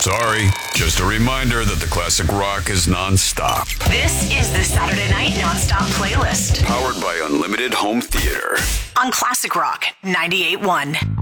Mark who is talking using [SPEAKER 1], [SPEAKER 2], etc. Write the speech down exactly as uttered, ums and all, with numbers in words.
[SPEAKER 1] Sorry, just a reminder that the classic rock is nonstop.
[SPEAKER 2] This is the Saturday Night Nonstop Playlist.
[SPEAKER 1] Powered by Unlimited Home Theater.
[SPEAKER 2] On Classic Rock ninety-eight point one.